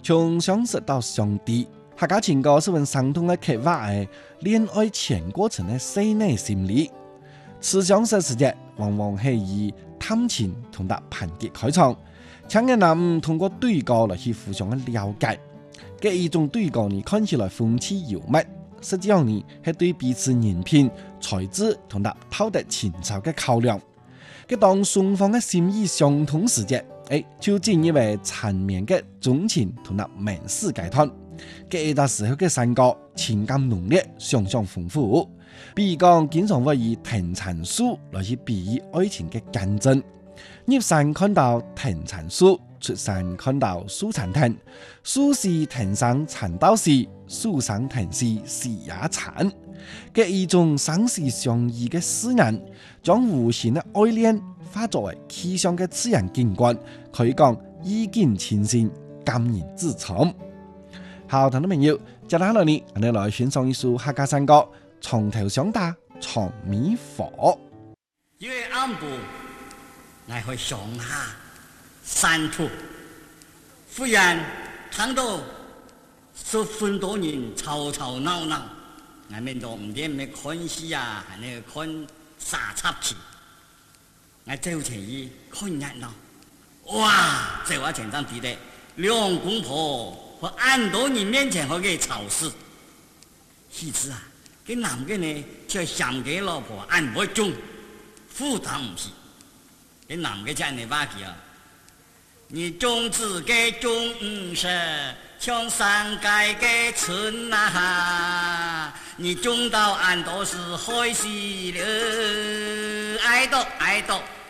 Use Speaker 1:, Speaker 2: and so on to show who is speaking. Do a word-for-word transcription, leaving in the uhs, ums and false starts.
Speaker 1: 从相识到相知，客家情歌是份相同的刻画的恋爱全过程的细腻心理。此相识时节，往往係以探情同埋盤結開場，兩個人通過對歌來去互相的了解。這一種對歌呢，看起來風趣幽默，實際上呢係對彼此人品、才智同埋道德情操的考量。這當雙方的心意相通時節，誒就進入為纏綿的鍾情同埋盟誓階段。這一個時候的山歌情感濃烈，想象豐富。比如講，經常會以藤纏樹來去比喻愛情的堅貞。入山看到藤纏樹，出山看到樹纏藤。樹是藤上纏到死，樹上藤是死也纏。這一種相思相依的詩人，將無限的愛戀化作為氣象的自然景觀，可以講意境清新，感人至深。好，聽眾朋友，接下來呢，我哋來欣賞一首客家山歌。從頭想打長米火，
Speaker 2: 因為暗部來去上下山途，忽然看到十分多人吵吵鬧鬧，我們都唔知咩看戲啊，還係看啥插曲，我走前去看熱鬧，哇！在我前上睇的兩公婆和俺多人面前去嘅吵事，其實啊。這男的呢，就想給老婆按不中，負擔唔起。這男的講你話佢啊，你種子嘅種唔實，像山界嘅春啊，你種到俺都是開心了，愛到愛到。